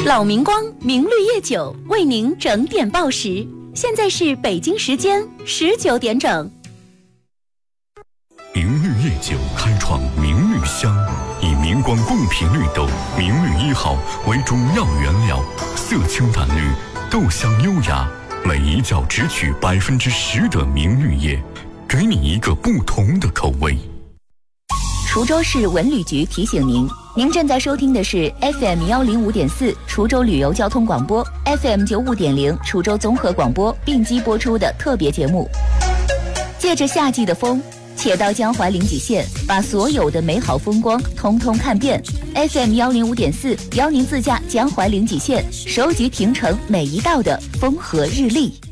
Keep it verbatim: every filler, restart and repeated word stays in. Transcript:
老明光明绿叶酒为您整点报时，现在是北京时间十九点整。 明绿叶酒开创明绿香，以明光贡品绿豆明绿一号为主要原料，色清淡绿，豆香优雅，每一角只取百分之十的明绿叶，给你一个不同的口味。 滁州市文旅局提醒您，您正在收听的是 F M 幺零五点四滁州旅游交通广播 ，F M 九五点零滁州综合广播并机播出的特别节目。借着夏季的风，且到江淮临济县，把所有的美好风光通通看遍。F M 幺零五点四邀您自驾江淮临济县，收集亭城每一道的风和日丽。